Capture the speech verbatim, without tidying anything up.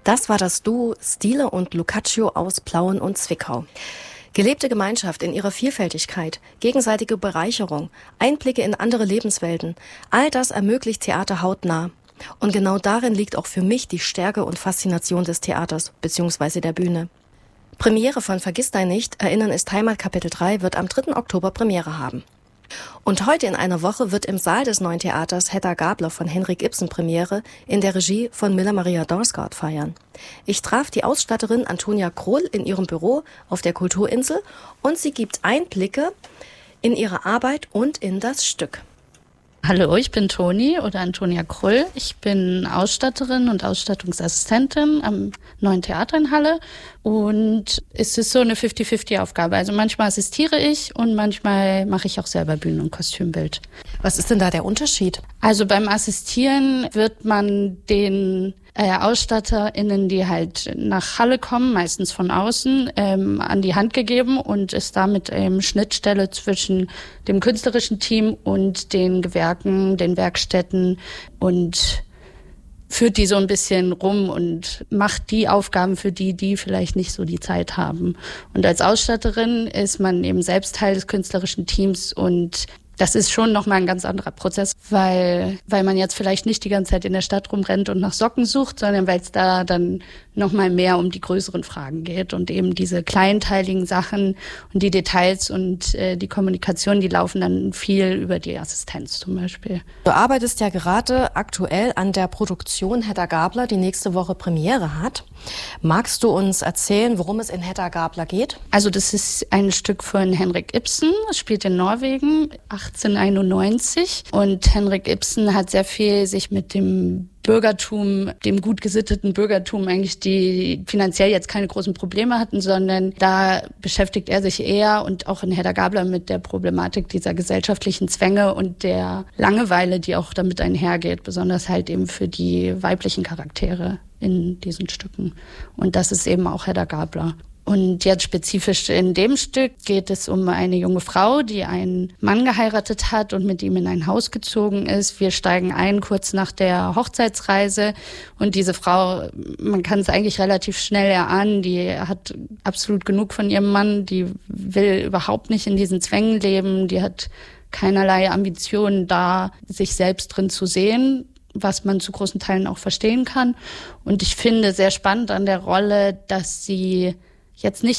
Das war das Duo Stile und Lucaccio aus Plauen und Zwickau. Gelebte Gemeinschaft in ihrer Vielfältigkeit, gegenseitige Bereicherung, Einblicke in andere Lebenswelten, all das ermöglicht Theater hautnah. Und genau darin liegt auch für mich die Stärke und Faszination des Theaters bzw. der Bühne. Premiere von Vergiss dein nicht, Erinnern ist Heimat Kapitel drei wird am dritten Oktober Premiere haben. Und heute in einer Woche wird im Saal des Neuen Theaters Hedda Gabler von Henrik Ibsen Premiere in der Regie von Miller Maria Dorsgaard feiern. Ich traf die Ausstatterin Antonia Kroll in ihrem Büro auf der Kulturinsel und sie gibt Einblicke in ihre Arbeit und in das Stück. Hallo, ich bin Toni oder Antonia Kroll. Ich bin Ausstatterin und Ausstattungsassistentin am Neuen Theater in Halle und es ist so eine fünfzig fünfzig Aufgabe. Also manchmal assistiere ich und manchmal mache ich auch selber Bühnen- und Kostümbild. Was ist denn da der Unterschied? Also beim Assistieren wird man den äh, AusstatterInnen, die halt nach Halle kommen, meistens von außen, ähm, an die Hand gegeben und ist damit ähm, Schnittstelle zwischen dem künstlerischen Team und den Gewerken, den Werkstätten und führt die so ein bisschen rum und macht die Aufgaben für die, die vielleicht nicht so die Zeit haben. Und als Ausstatterin ist man eben selbst Teil des künstlerischen Teams und das ist schon nochmal ein ganz anderer Prozess, weil weil man jetzt vielleicht nicht die ganze Zeit in der Stadt rumrennt und nach Socken sucht, sondern weil es da dann nochmal mehr um die größeren Fragen geht und eben diese kleinteiligen Sachen und die Details und äh, die Kommunikation, die laufen dann viel über die Assistenz zum Beispiel. Du arbeitest ja gerade aktuell an der Produktion Hedda Gabler, die nächste Woche Premiere hat. Magst du uns erzählen, worum es in Hedda Gabler geht? Also das ist ein Stück von Henrik Ibsen, es spielt in Norwegen, achtzehnhunderteinundneunzig. Und Henrik Ibsen hat sehr viel sich mit dem Bürgertum, dem gut gesitteten Bürgertum eigentlich, die finanziell jetzt keine großen Probleme hatten, sondern da beschäftigt er sich eher und auch in Hedda Gabler mit der Problematik dieser gesellschaftlichen Zwänge und der Langeweile, die auch damit einhergeht, besonders halt eben für die weiblichen Charaktere in diesen Stücken. Und das ist eben auch Hedda Gabler. Und jetzt spezifisch in dem Stück geht es um eine junge Frau, die einen Mann geheiratet hat und mit ihm in ein Haus gezogen ist. Wir steigen ein kurz nach der Hochzeitsreise und diese Frau, man kann es eigentlich relativ schnell erahnen, die hat absolut genug von ihrem Mann, die will überhaupt nicht in diesen Zwängen leben, die hat keinerlei Ambitionen da, sich selbst drin zu sehen, was man zu großen Teilen auch verstehen kann. Und ich finde sehr spannend an der Rolle, dass sie jetzt nicht